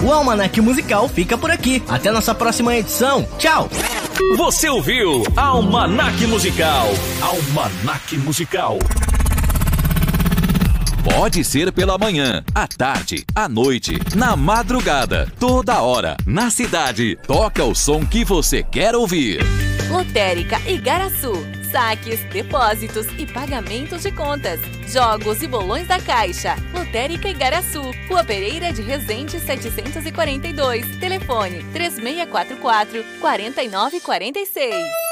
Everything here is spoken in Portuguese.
O Almanac Musical fica por aqui. Até nossa próxima edição. Tchau! Você ouviu Almanac Musical. Almanac Musical. Pode ser pela manhã, à tarde, à noite, na madrugada, toda hora, na cidade. Toca o som que você quer ouvir. Lotérica Igaraçu. Saques, depósitos e pagamentos de contas. Jogos e bolões da Caixa. Lotérica Igaraçu. Rua Pereira de Resende 742. Telefone 3644-4946.